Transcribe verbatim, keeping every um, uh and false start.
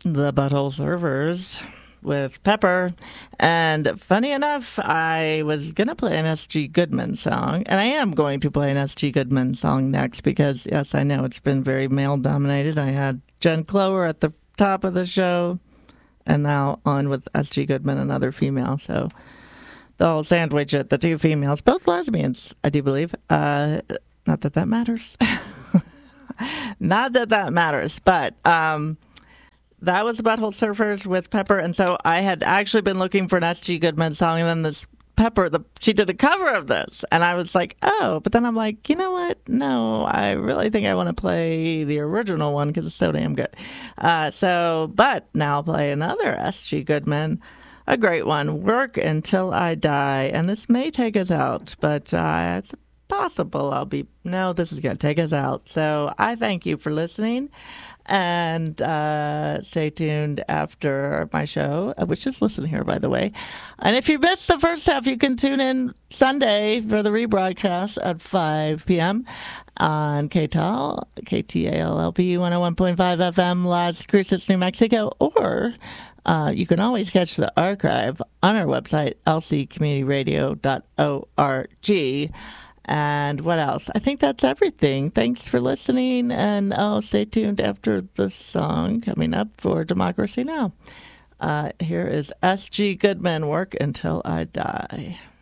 the Butthole Servers with Pepper. And funny enough, I was going to play an S G Goodman song, and I am going to play an S G Goodman song next because, yes, I know it's been very male-dominated. I had Jen Clower at the top of the show, and now on with S G Goodman, another female. So the whole sandwich at the two females, both lesbians, I do believe. Uh, not that that matters. Not that that matters, but... Um, That was Butthole Surfers with Pepper, and so I had actually been looking for an S G Goodman song, and then this Pepper, the, she did a cover of this, and I was like, oh, but then I'm like, you know what? No, I really think I want to play the original one because it's so damn good. Uh, so, but now I'll play another S G Goodman, a great one, Work Until I Die, and this may take us out, but uh, it's possible I'll be, no, this is going to take us out. So I thank you for listening. And uh, stay tuned after my show, which is Listen Here, by the way. And if you missed the first half, you can tune in Sunday for the rebroadcast at five p.m. on K T A L, K T A L L P one oh one point five F M, Las Cruces, New Mexico. Or uh, you can always catch the archive on our website, l c community radio dot org. And what else? I think that's everything. Thanks for listening, and oh, stay tuned after the song coming up for Democracy Now! Uh, here is S G Goodman, Work Until I Die.